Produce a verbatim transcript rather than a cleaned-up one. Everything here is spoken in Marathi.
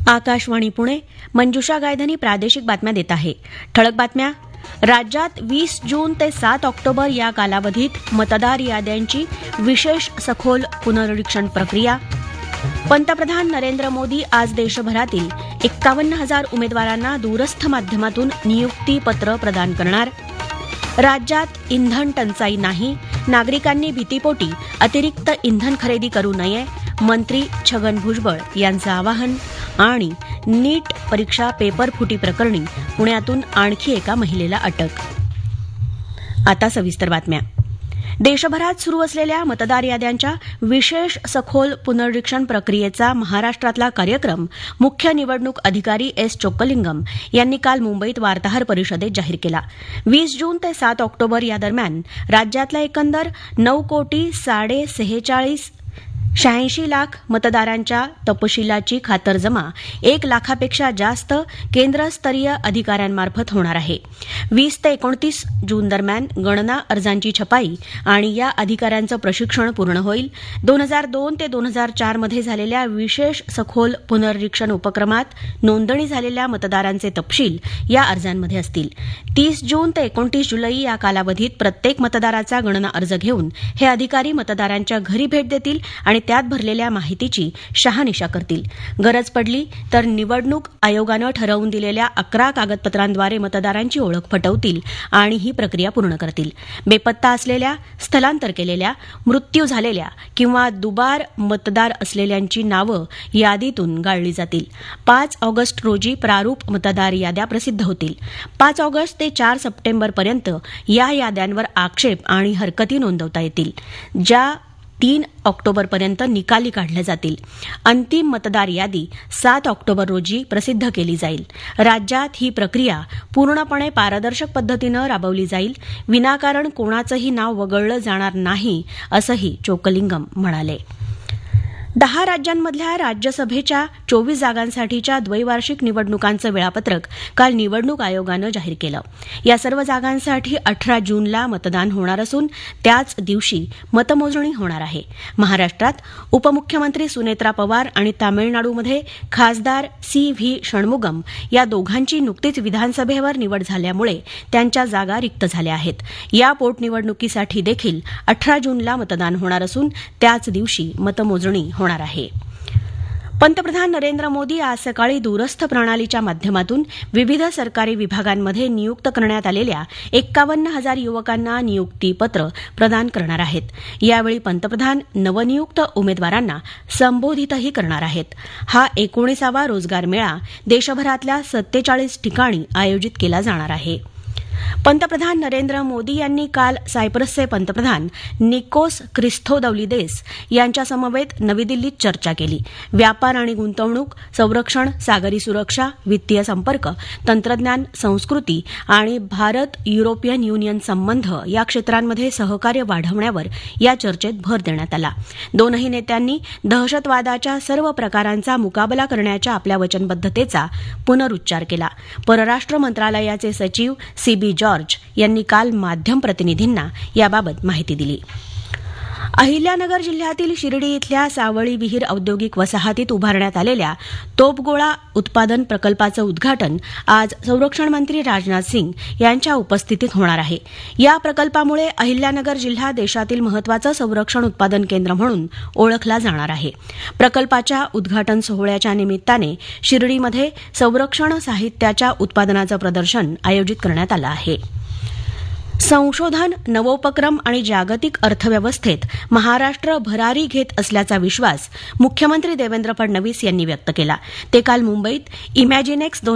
आकाशवाणी पुणे. मंजुषा गायधनी प्रादेशिक बातम्या देत आहे. ठळक बातम्या. राज्यात वीस जून ते सात ऑक्टोबर या कालावधीत मतदार याद्यांची विशेष सखोल पुनरीक्षण प्रक्रिया. पंतप्रधान नरेंद्र मोदी आज देशभरातील एक्कावन्न हजार उमेदवारांना दूरस्थ माध्यमातून नियुक्ती पत्र प्रदान करणार. राज्यात इंधन टंचाई नाही, नागरिकांनी भीतीपोटी अतिरिक्त इंधन खरेदी करू नये, मंत्री छगन भुजबळ यांचं आवाहन. आणि नीट परीक्षा पेपर फुटी प्रकरणी पुण्यातून आणखी एका महिलेला अटक. आता सविस्तर बातम्या. देशभरात सुरू असलेल्या मतदार याद्यांच्या विशेष सखोल पुनरीक्षण प्रक्रियेचा महाराष्ट्रातला कार्यक्रम मुख्य निवडणूक अधिकारी एस चोक्कलिंगम यांनी काल मुंबईत वार्ताहर परिषदेत जाहीर केला. वीस जून ते सात ऑक्टोबर या दरम्यान राज्यातल्या एकंदर नऊ कोटी साडे सेहेचाळीस शहाऐंशी लाख मतदारांच्या तपशिलाची खातरजमा एक लाखापेक्षा जास्त केंद्रस्तरीय अधिकाऱ्यांमार्फत होणार आहे. वीस ते एकोणतीस जून दरम्यान गणना अर्जांची छपाई आणि या अधिकाऱ्यांचं प्रशिक्षण पूर्ण होईल. दोन हजार दोन ते दोन हजार चार मध्ये झालेल्या विशेष सखोल पुनरीक्षण उपक्रमात नोंदणी झालेल्या मतदारांचे तपशील या अर्जांमध्ये असतील. तीस जून ते एकोणतीस जुलै या कालावधीत प्रत्येक मतदाराचा गणना अर्ज घेऊन हे अधिकारी मतदारांच्या घरी भेट देतील आणि त्यात भरलेल्या माहितीची शहानिशा करतील. गरज पडली तर निवडणूक आयोगानं ठरवून दिलेल्या अकरा कागदपत्रांद्वारे मतदारांची ओळख पटवतील आणि ही प्रक्रिया पूर्ण करतील. बेपत्ता असलेल्या, स्थलांतर केलेल्या, मृत्यू झालेल्या किंवा दुबार मतदार असलेल्यांची नावं यादीतून गाळली जातील. पाच ऑगस्ट रोजी प्रारूप मतदार याद्या प्रसिद्ध होतील. पाच ऑगस्ट ते चार सप्टेंबरपर्यंत या याद्यांवर आक्षेप आणि हरकती नोंदवता येतील, ज्या तीन ऑक्टोबरपर्यंत निकाली काढल्या जातील. अंतिम मतदार यादी सात ऑक्टोबर रोजी प्रसिद्ध केली जाईल. राज्यात ही प्रक्रिया पूर्णपणे पारदर्शक पद्धतीनं राबवली जाईल. विनाकारण कोणाचंही नाव वगळलं जाणार नाही, असंही चोक्कलिंगम म्हणाले. दहा राज्यांमधल्या राज्यसभेच्या चोवीस जागांसाठीच्या द्वैवार्षिक निवडणुकांचं वेळापत्रक काल निवडणूक आयोगानं जाहीर केलं. या सर्व जागांसाठी अठरा जूनला मतदान होणार असून त्याच दिवशी मतमोजणी होणार आहे. महाराष्ट्रात उपमुख्यमंत्री सुनेत्रा पवार आणि तामिळनाडूमध्ये खासदार सी व्ही षण्मुगम या दोघांची नुकतीच विधानसभेवर निवड झाल्यामुळे त्यांच्या जागा रिक्त झाल्या आहेत. या पोटनिवडणुकीसाठी देखील अठरा जूनला मतदान होणार असून त्याच दिवशी मतमोजणी होणार आहे. पंतप्रधान नरेंद्र मोदी आज सकाळी दूरस्थ प्रणालीच्या माध्यमातून विविध सरकारी विभागांमध्ये नियुक्त करण्यात आलेल्या एक्कावन्न हजार युवकांना नियुक्तीपत्र प्रदान करणार आहेत. यावेळी पंतप्रधान नवनियुक्त उमेदवारांना संबोधितही करणार आहेत. हा एकोणीसावा रोजगार मेळा देशभरातल्या सत्तेचाळीस ठिकाणी आयोजित केला जाणार आहे. पंतप्रधान नरेंद्र मोदी यांनी काल सायप्रसचे पंतप्रधान निकोस क्रिस्थोदौलिदेस यांच्यासमवेत नवी दिल्लीत चर्चा केली. व्यापार आणि गुंतवणूक, संरक्षण, सागरी सुरक्षा, वित्तीय संपर्क, तंत्रज्ञान, संस्कृती आणि भारत युरोपियन युनियन संबंध या क्षेत्रांमध्ये सहकार्य वाढवण्यावर या चर्चेत भर देण्यात आला. दोनही नेत्यांनी दहशतवादाच्या सर्व प्रकारांचा मुकाबला करण्याच्या आपल्या वचनबद्धतेचा पुनरुच्चार केला. परराष्ट्र मंत्रालयाचे सचिव सीबी जॉर्ज यांनी काल माध्यम प्रतिनिधींना याबाबत माहिती दिली. अहिल्यानगर जिल्ह्यातील शिर्डी इथल्या सावळी विहीर औद्योगिक वसाहतीत उभारण्यात आलेल्या तोफगोळा उत्पादन प्रकल्पाचं उद्घाटन आज संरक्षण मंत्री राजनाथ सिंग यांच्या उपस्थितीत होणार आहे. या प्रकल्पामुळे अहिल्यानगर जिल्हा देशातील महत्वाचं संरक्षण उत्पादन केंद्र म्हणून ओळखला जाणार आहे. प्रकल्पाच्या उद्घाटन सोहळ्याच्या निमित्ताने शिर्डीमध्ये संरक्षण साहित्याच्या उत्पादनाचं प्रदर्शन आयोजित करण्यात आलं आहे. संशोधन, नवोपक्रम आणि जागतिक अर्थव्यवस्थेत महाराष्ट्र भरारी घेत असल्याचा विश्वास मुख्यमंत्री देवेंद्र फडणवीस यांनी व्यक्त केला. ते काल मुंबईत इमॅजिनेक्स